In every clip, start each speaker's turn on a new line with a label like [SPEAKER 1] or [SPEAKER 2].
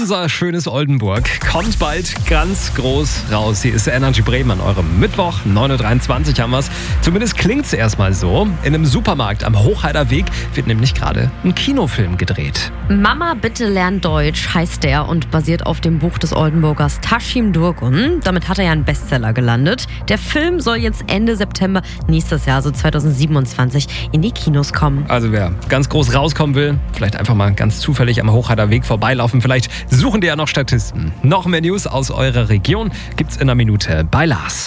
[SPEAKER 1] Unser schönes Oldenburg kommt bald ganz groß raus. Hier ist Energy Bremen an eurem Mittwoch, 9.23 Uhr haben wir es. Zumindest klingt es erstmal so. In einem Supermarkt am Hochheider Weg wird nämlich gerade ein Kinofilm gedreht.
[SPEAKER 2] Mama, bitte lern Deutsch heißt der und basiert auf dem Buch des Oldenburgers Taschim Durgun. Damit hat er ja einen Bestseller gelandet. Der Film soll jetzt Ende September nächstes Jahr, also 2027, in die Kinos kommen.
[SPEAKER 1] Also wer ganz groß rauskommen will, vielleicht einfach mal ganz zufällig am Hochheider Weg vorbeilaufen. Vielleicht suchen die ja noch Statisten. Noch mehr News aus eurer Region gibt's in einer Minute bei Lars.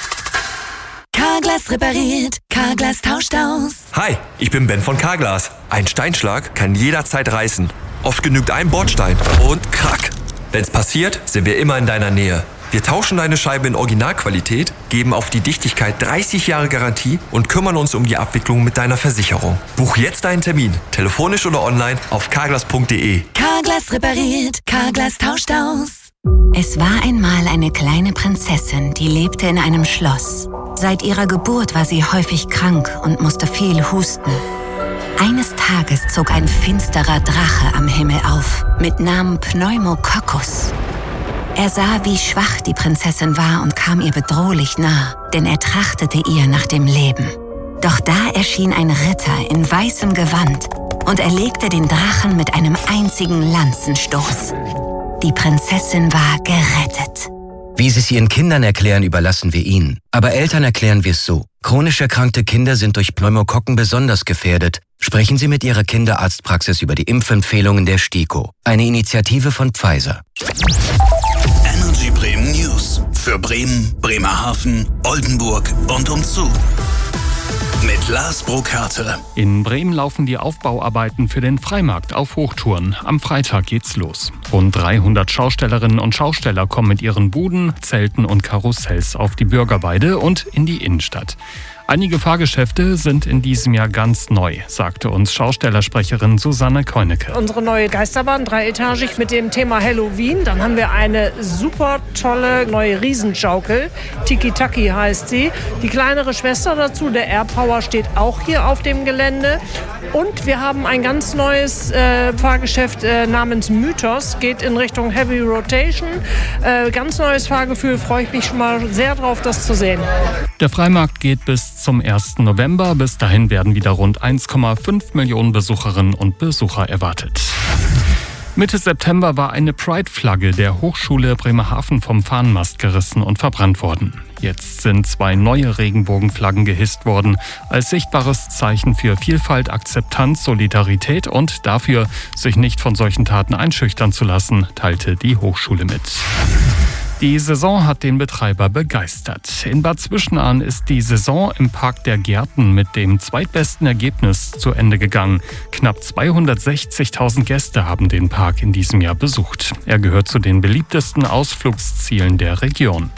[SPEAKER 3] Carglass repariert, Carglass tauscht aus.
[SPEAKER 4] Hi, ich bin Ben von Carglass. Ein Steinschlag kann jederzeit reißen. Oft genügt ein Bordstein und krack. Wenn's passiert, sind wir immer in deiner Nähe. Wir tauschen deine Scheibe in Originalqualität, geben auf die Dichtigkeit 30 Jahre Garantie und kümmern uns um die Abwicklung mit deiner Versicherung. Buch jetzt deinen Termin, telefonisch oder online auf carglass.de.
[SPEAKER 3] Carglass repariert, Carglass tauscht aus.
[SPEAKER 5] Es war einmal eine kleine Prinzessin, die lebte in einem Schloss. Seit ihrer Geburt war sie häufig krank und musste viel husten. Eines Tages zog ein finsterer Drache am Himmel auf, mit Namen Pneumococcus. Er sah, wie schwach die Prinzessin war und kam ihr bedrohlich nah, denn er trachtete ihr nach dem Leben. Doch da erschien ein Ritter in weißem Gewand und erlegte den Drachen mit einem einzigen Lanzenstoß. Die Prinzessin war gerettet.
[SPEAKER 6] Wie Sie es Ihren Kindern erklären, überlassen wir Ihnen. Aber Eltern erklären wir es so. Chronisch erkrankte Kinder sind durch Pneumokokken besonders gefährdet. Sprechen Sie mit Ihrer Kinderarztpraxis über die Impfempfehlungen der STIKO. Eine Initiative von Pfizer.
[SPEAKER 7] Energy Bremen News. Für Bremen, Bremerhaven, Oldenburg und umzu. Mit Lars Burkhardt.
[SPEAKER 8] In Bremen laufen die Aufbauarbeiten für den Freimarkt auf Hochtouren. Am Freitag geht's los. Rund 300 Schaustellerinnen und Schausteller kommen mit ihren Buden, Zelten und Karussells auf die Bürgerweide und in die Innenstadt. Einige Fahrgeschäfte sind in diesem Jahr ganz neu, sagte uns Schaustellersprecherin Susanne Keunecke.
[SPEAKER 9] Unsere neue Geisterbahn, dreietagig mit dem Thema Halloween. Dann haben wir eine super tolle neue Riesenschaukel. Tiki-Taki heißt sie. Die kleinere Schwester dazu, der Air Power, steht auch hier auf dem Gelände. Und wir haben ein ganz neues Fahrgeschäft namens Mythos. Geht in Richtung Heavy Rotation. Ganz neues Fahrgefühl. Freue ich mich schon mal sehr drauf, das zu sehen.
[SPEAKER 8] Der Freimarkt geht bis zum 1. November. Bis dahin werden wieder rund 1,5 Millionen Besucherinnen und Besucher erwartet. Mitte September war eine Pride-Flagge der Hochschule Bremerhaven vom Fahnenmast gerissen und verbrannt worden. Jetzt sind 2 neue Regenbogenflaggen gehisst worden, als sichtbares Zeichen für Vielfalt, Akzeptanz, Solidarität und dafür, sich nicht von solchen Taten einschüchtern zu lassen, teilte die Hochschule mit. Die Saison hat den Betreiber begeistert. In Bad Zwischenahn ist die Saison im Park der Gärten mit dem zweitbesten Ergebnis zu Ende gegangen. Knapp 260.000 Gäste haben den Park in diesem Jahr besucht. Er gehört zu den beliebtesten Ausflugszielen der Region.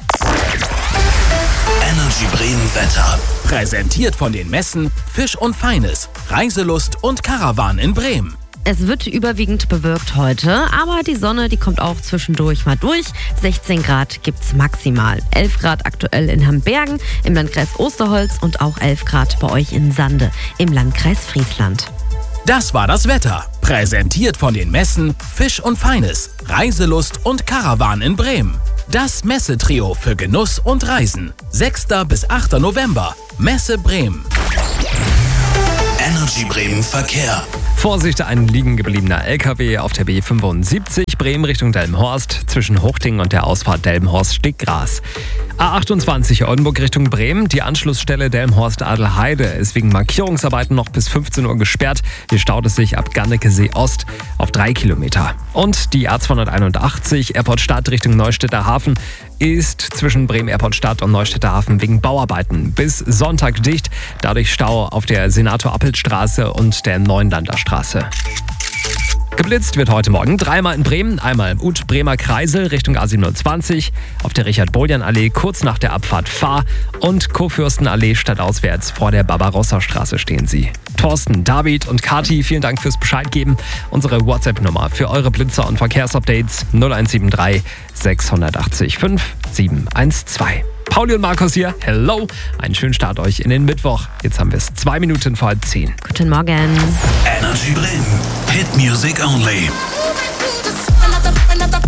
[SPEAKER 7] Energy Bremen Wetter.
[SPEAKER 10] Präsentiert von den Messen Fisch und Feines, Reiselust und Caravan in Bremen.
[SPEAKER 2] Es wird überwiegend bewölkt heute, aber die Sonne, die kommt auch zwischendurch mal durch. 16 Grad gibt's maximal. 11 Grad aktuell in Hambergen, im Landkreis Osterholz und auch 11 Grad bei euch in Sande, im Landkreis Friesland.
[SPEAKER 10] Das war das Wetter. Präsentiert von den Messen Fisch und Feines, Reiselust und Caravan in Bremen. Das Messetrio für Genuss und Reisen. 6. bis 8. November. Messe Bremen.
[SPEAKER 7] Energy Bremen Verkehr.
[SPEAKER 1] Vorsicht, ein liegen gebliebener LKW auf der B75 Bremen Richtung Delmenhorst. Zwischen Huchting und der Ausfahrt Delmenhorst-Stickgras. A28 Oldenburg Richtung Bremen. Die Anschlussstelle Delmenhorst-Adelheide ist wegen Markierungsarbeiten noch bis 15 Uhr gesperrt. Hier staut es sich ab Gannekesee Ost auf 3 Kilometer. Und die A281 Airport Stadt Richtung Neustädter Hafen ist zwischen Bremen Airport Stadt und Neustädter Hafen wegen Bauarbeiten bis Sonntag dicht. Dadurch Stau auf der Senator-Appelt-Straße und der Neuenlander Straße. Geblitzt wird heute Morgen dreimal in Bremen, einmal im Bremer Kreisel Richtung A27, auf der Richard-Boljan-Allee kurz nach der Abfahrt Fahr und Kurfürstenallee stadtauswärts vor der Barbarossa-Straße stehen sie. Thorsten, David und Kati, vielen Dank fürs Bescheid geben. Unsere WhatsApp-Nummer für eure Blitzer und Verkehrsupdates 0173 680 5712. Pauli und Markus hier, hello. Einen schönen Start euch in den Mittwoch. Jetzt haben wir es 2 Minuten vor 10.
[SPEAKER 2] Guten Morgen.
[SPEAKER 7] Energy Bremen. Hit Music Only.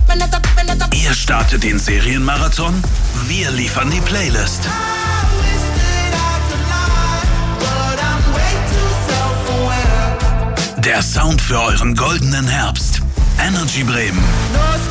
[SPEAKER 7] Startet den Serienmarathon? Wir liefern die Playlist. Der Sound für euren goldenen Herbst. Energy Bremen.